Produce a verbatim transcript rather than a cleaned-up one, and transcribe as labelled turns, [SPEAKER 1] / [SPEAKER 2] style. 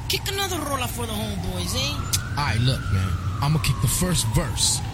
[SPEAKER 1] Kick another roller for the homeboys, eh?
[SPEAKER 2] Alright, look, man. I'm gonna kick the first verse.